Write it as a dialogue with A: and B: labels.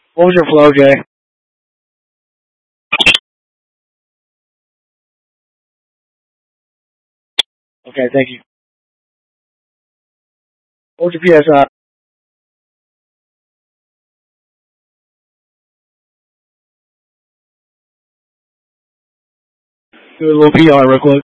A: What was your flow, Jay? Okay, thank you. What was your PSI? Do a little PR real quick.